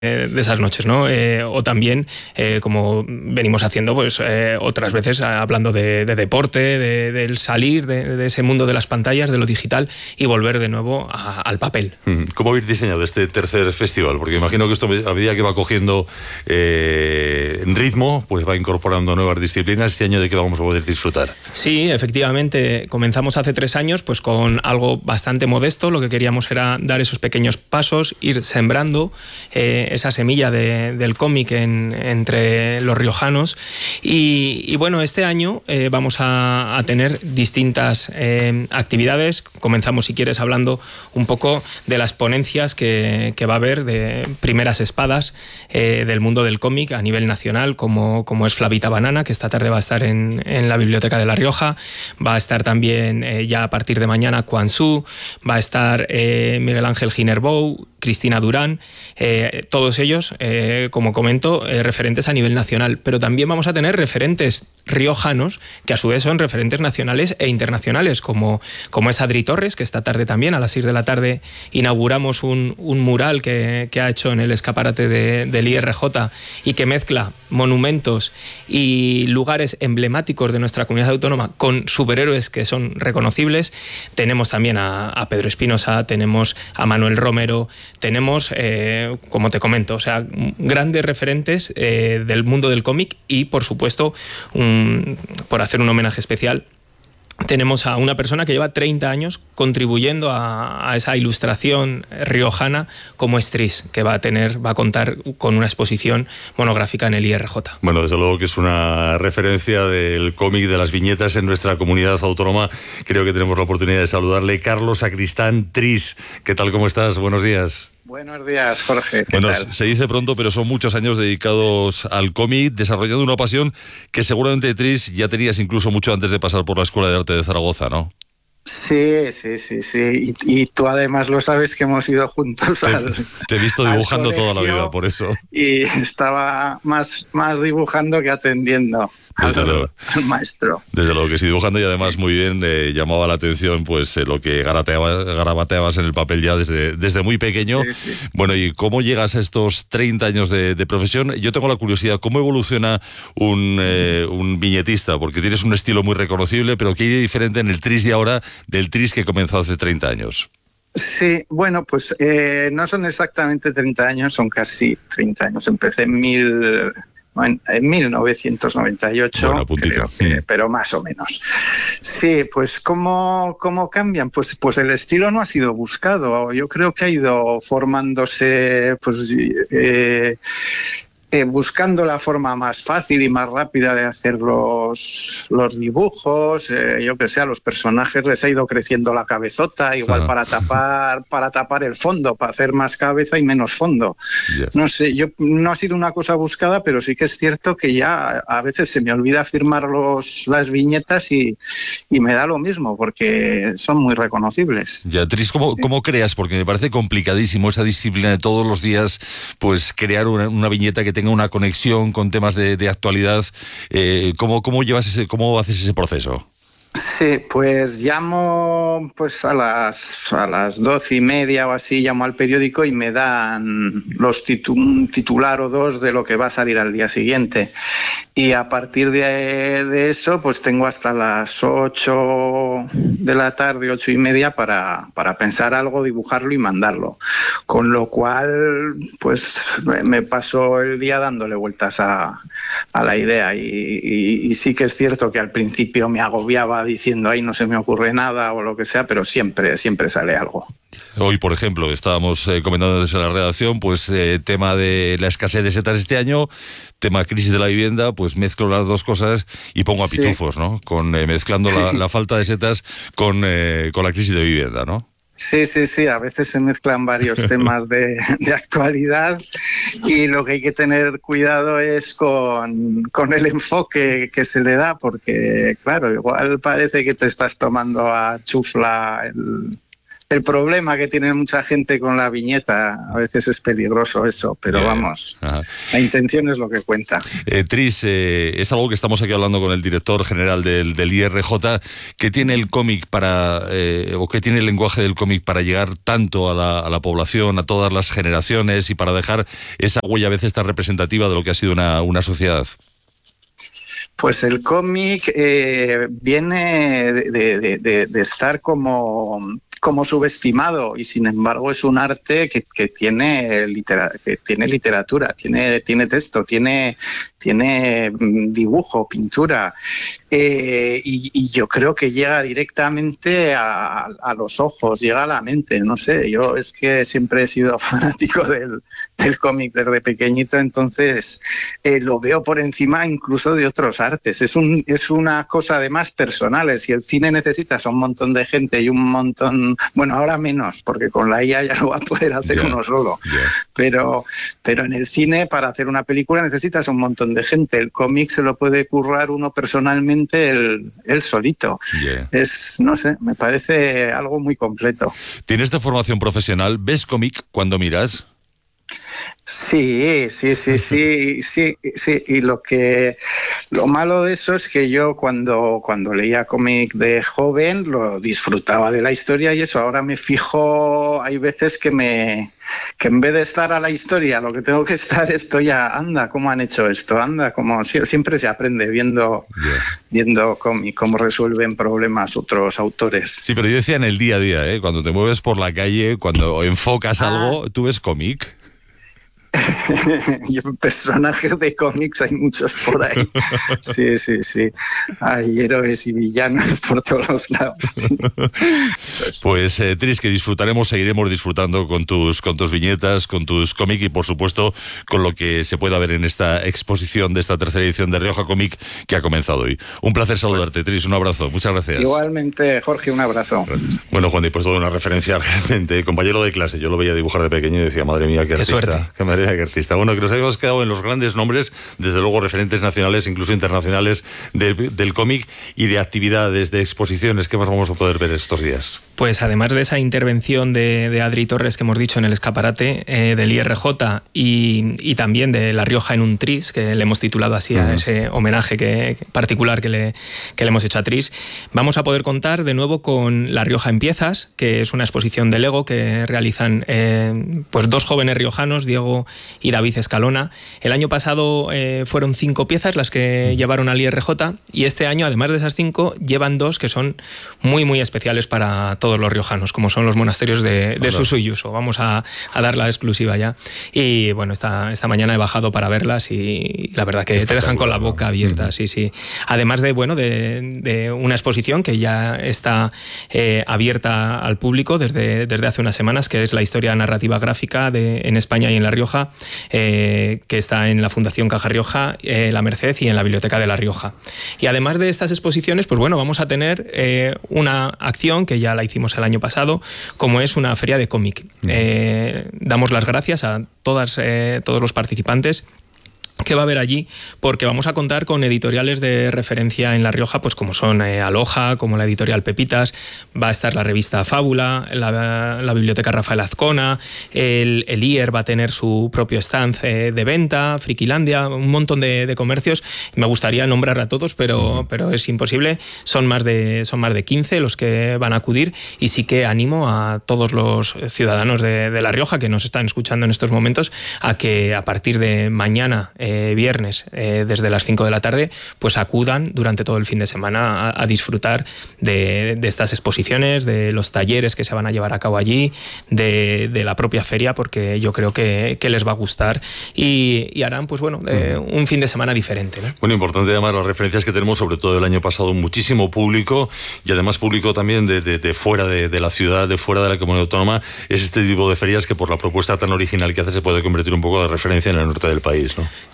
de esas noches, ¿no? O también, como venimos haciendo, pues otras veces hablando de deporte, del salir de ese mundo de las pantallas, de lo digital, y volver de nuevo al papel. ¿Cómo habéis diseñado este tercer festival? Porque imagino que esto, a medida que va cogiendo ritmo, pues va incorporando nuevas disciplinas. ¿Este año de qué vamos a poder disfrutar? Sí, efectivamente, comenzamos hace 3 años pues con algo bastante modesto. Lo que queríamos era dar esos pequeños pasos, ir sembrando esa semilla del cómic entre los riojanos. Y bueno, este año vamos a tener distintas actividades. Comenzamos, si quieres, hablando un poco de las ponencias que va a haber de primeras espadas del mundo del cómic a nivel nacional, como es Flavita Banana, que esta tarde va a estar en la Biblioteca de La Rioja. Va a estar también ya a partir de mañana Quan Su, va a estar Miguel Ángel Ginerbou, Cristina Durán, todos ellos, como comento, referentes a nivel nacional, pero también vamos a tener referentes riojanos que a su vez son referentes nacionales e internacionales, como es Adri Torres, que esta tarde también a las 6 de la tarde inauguramos un mural que ha hecho en el escaparate del IRJ y que mezcla monumentos y lugares emblemáticos de nuestra comunidad autónoma con superhéroes que son reconocibles. Tenemos también a Pedro Espinosa, tenemos a Manuel Romero, tenemos, como te comento, o sea, grandes referentes del mundo del cómic y, por supuesto, por hacer un homenaje especial, tenemos a una persona que lleva 30 años contribuyendo a esa ilustración riojana como es Tris, que va a contar con una exposición monográfica en el IRJ. Bueno, desde luego que es una referencia del cómic, de las viñetas en nuestra comunidad autónoma. Creo que tenemos la oportunidad de saludarle. Carlos Sacristán Tris, ¿qué tal? ¿Cómo estás? Buenos días. Buenos días, Jorge. Bueno, tal? Se dice pronto, pero son muchos años dedicados al cómic, desarrollando una pasión que seguramente, Tris, ya tenías incluso mucho antes de pasar por la Escuela de Arte de Zaragoza, ¿no? Sí. Y tú además lo sabes que hemos ido juntos te he visto dibujando toda la vida, por eso. Y estaba más dibujando que atendiendo al maestro. Desde luego que sí, dibujando, y además muy bien, llamaba la atención pues lo que garabateabas en el papel ya desde muy pequeño. Sí. Bueno, ¿y cómo llegas a estos 30 años de profesión? Yo tengo la curiosidad, ¿cómo evoluciona un viñetista? Porque tienes un estilo muy reconocible, pero ¿qué hay diferente en el Tris de ahora del Tris que comenzó hace 30 años? Sí, bueno, pues no son exactamente 30 años, son casi 30 años. Empecé en 1998, bueno, creo que, pero más o menos. Sí, pues ¿cómo cambian? Pues el estilo no ha sido buscado. Yo creo que ha ido formándose, pues buscando la forma más fácil y más rápida de hacer los dibujos. Yo que sé, a los personajes les ha ido creciendo la cabezota, igual para tapar el fondo, para hacer más cabeza y menos fondo. Yes. No sé, no ha sido una cosa buscada, pero sí que es cierto que ya a veces se me olvida firmar las viñetas y me da lo mismo, porque son muy reconocibles. Ya, Tris, ¿cómo creas? Porque me parece complicadísimo esa disciplina de todos los días, pues crear una viñeta que tenga una conexión con temas de actualidad. ¿Cómo haces ese proceso? Sí, pues llamo pues a las 12:30 o así, llamo al periódico y me dan un titular o dos de lo que va a salir al día siguiente. Y a partir de eso, pues tengo hasta las 8 de la tarde, 8:30, para pensar algo, dibujarlo y mandarlo. Con lo cual, pues me paso el día dándole vueltas a la idea. Y sí que es cierto que al principio me agobiaba diciendo, ahí no se me ocurre nada o lo que sea, pero siempre sale algo. Hoy, por ejemplo, estábamos comentando desde la redacción, pues tema de la escasez de setas este año, tema crisis de la vivienda, pues mezclo las dos cosas y pongo a pitufos, ¿no? Mezclando la falta de setas con la crisis de vivienda, ¿no? Sí, a veces se mezclan varios temas de actualidad y lo que hay que tener cuidado es con el enfoque que se le da, porque claro, igual parece que te estás tomando a chufla el problema que tiene mucha gente con la viñeta. A veces es peligroso eso, pero vamos, la intención es lo que cuenta. Tris, es algo que estamos aquí hablando con el director general del IRJ. ¿Qué tiene el cómic o qué tiene el lenguaje del cómic para llegar tanto a la población, a todas las generaciones y para dejar esa huella a veces tan representativa de lo que ha sido una sociedad? Pues el cómic viene de estar como subestimado, y sin embargo es un arte que tiene literatura, tiene texto, tiene dibujo, pintura, y yo creo que llega directamente a los ojos, llega a la mente. No sé, yo es que siempre he sido fanático del cómic desde pequeñito, entonces lo veo por encima incluso de otros artes. Es una cosa además personal. Si el cine necesitas a un montón de gente y un montón, bueno, ahora menos, porque con la IA ya lo va a poder hacer uno solo, pero en el cine, para hacer una película necesitas un montón de gente. El cómic se lo puede currar uno personalmente él solito. No sé, me parece algo muy completo. ¿Tienes de formación profesional? ¿Ves cómic cuando miras? Sí. Y lo malo de eso es que yo cuando leía cómic de joven lo disfrutaba de la historia, y eso ahora me fijo. Hay veces que en vez de estar a la historia, lo que tengo que estar, estoy anda, ¿cómo han hecho esto? Anda, como siempre se aprende viendo cómic, cómo resuelven problemas otros autores. Sí, pero yo decía en el día a día, cuando te mueves por la calle, cuando enfocas algo, ¿tú ves cómic? Y personajes de cómics hay muchos por ahí. Sí. Hay héroes y villanos por todos los lados. Pues Tris, que seguiremos disfrutando con tus viñetas, con tus cómics y por supuesto con lo que se pueda ver en esta exposición de esta tercera edición de Rioja Cómic que ha comenzado hoy. Un placer saludarte, Tris, un abrazo, muchas gracias. Igualmente, Jorge, un abrazo. Gracias. Bueno, Juan, pues toda una referencia realmente, compañero de clase. Yo lo veía dibujar de pequeño y decía, madre mía, qué artista. Suerte. Qué artista. Bueno, que nos habíamos quedado en los grandes nombres, desde luego referentes nacionales, incluso internacionales del cómic y de actividades, de exposiciones. ¿Qué más vamos a poder ver estos días? Pues además de esa intervención de Adri Torres que hemos dicho en el escaparate del IRJ y también de La Rioja en un Tris, que le hemos titulado así a ese homenaje particular que le hemos hecho a Tris, vamos a poder contar de nuevo con La Rioja en piezas, que es una exposición de Lego que realizan pues dos jóvenes riojanos, Diego y David Escalona. El año pasado fueron 5 piezas las que llevaron al IRJ, y este año, además de esas 5, llevan 2 que son muy, muy especiales para todos los riojanos, como son los monasterios de Suso y Yuso. Vamos a dar la exclusiva ya. Y bueno, esta mañana he bajado para verlas y la verdad que te dejan con la boca abierta. Sí. Además de una exposición que ya está abierta al público desde hace unas semanas, que es la historia narrativa gráfica en España y en La Rioja, que está en la Fundación Caja Rioja, La Merced y en la Biblioteca de La Rioja. Y además de estas exposiciones, pues bueno, vamos a tener una acción que ya la hicimos el año pasado, como es una feria de cómic. Damos las gracias a todos los participantes que va a haber allí, porque vamos a contar con editoriales de referencia en La Rioja, pues como son Aloja, como la editorial Pepitas, va a estar la revista Fábula, la biblioteca Rafael Azcona, el IER va a tener su propio stand de venta, Frikilandia, un montón de comercios. Me gustaría nombrar a todos, pero es imposible. Son más de 15 los que van a acudir, y sí que animo a todos los ciudadanos de La Rioja que nos están escuchando en estos momentos a que a partir de mañana, viernes, desde las 5 de la tarde, pues acudan durante todo el fin de semana a disfrutar de estas exposiciones, de los talleres que se van a llevar a cabo allí, de la propia feria, porque yo creo que les va a gustar y harán, pues bueno, un fin de semana diferente, ¿no? Bueno, importante además las referencias que tenemos, sobre todo el año pasado, muchísimo público, y además público también de fuera de la ciudad, de fuera de la comunidad autónoma. Es este tipo de ferias que por la propuesta tan original que hace se puede convertir un poco de referencia en el norte del país, ¿no?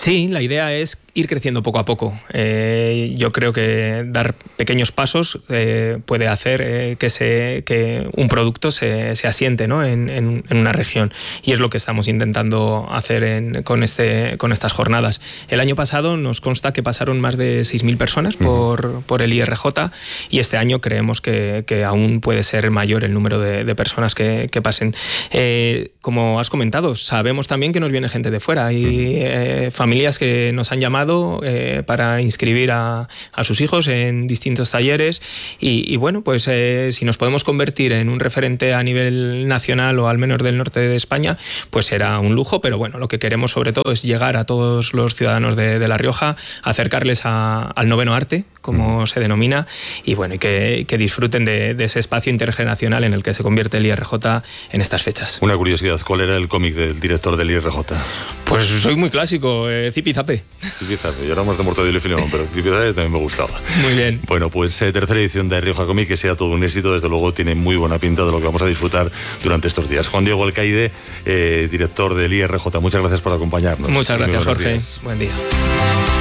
Sí, la idea es ir creciendo poco a poco. Yo creo que dar pequeños pasos puede hacer que un producto se asiente, ¿no? en una región, y es lo que estamos intentando hacer con estas jornadas. El año pasado nos consta que pasaron más de 6.000 personas por el IRJ, y este año creemos que aún puede ser mayor el número de personas que pasen. Como has comentado, sabemos también que nos viene gente de fuera. Hay familias que nos han llamado para inscribir a sus hijos en distintos talleres, y bueno, pues si nos podemos convertir en un referente a nivel nacional o al menos del norte de España, pues será un lujo. Pero bueno, lo que queremos sobre todo es llegar a todos los ciudadanos de La Rioja, acercarles al noveno arte, como se denomina, y bueno, y que disfruten de ese espacio intergeneracional en el que se convierte el IRJ en estas fechas. Una curiosidad, ¿cuál era el cómic del director del IRJ? Pues soy muy clásico, Zipizape. Zipizape, yo era más de Mortadelo y Filemón, pero Zipizape también me gustaba. Muy bien. Bueno, pues tercera edición de Rioja Comic, que sea todo un éxito, desde luego tiene muy buena pinta de lo que vamos a disfrutar durante estos días. Juan Diego Alcaide, director del IRJ, muchas gracias por acompañarnos. Muchas gracias, Jorge. Buen día.